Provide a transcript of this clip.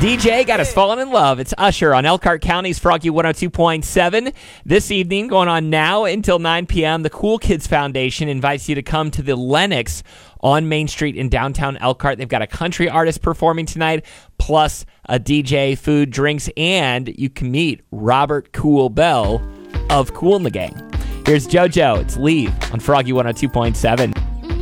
DJ got us falling in love. It's Usher on Elkhart County's Froggy 102.7. This evening, going on now until 9 p.m., the Cool Kids Foundation invites you to come to the Lennox on Main Street in downtown Elkhart. They've got a country artist performing tonight, plus a DJ, food, drinks, and you can meet Robert Cool Bell of Kool and the Gang. Here's JoJo. It's Leave on Froggy 102.7.